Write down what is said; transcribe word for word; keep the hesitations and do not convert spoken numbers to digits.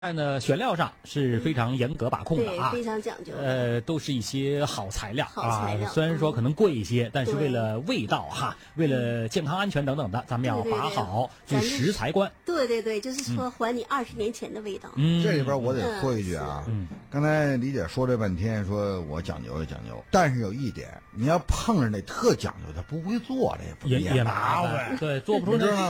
但呢，选料上是非常严格把控的啊， 对，非常讲究的。 呃，都是一些好材料好材料啊，虽然说可能贵一些，但是对为了味道哈，为了健康安全等等的，咱们要对对对把好这咱就是食材观。 对对对，就是说还你二十年前的味道。 嗯， 这里边我得说一句啊， 嗯刚才李姐说这半天，说我讲究也讲究，但是有一点，你要碰着那特讲究的不会做的，也不也也麻麻烦，对，做不出那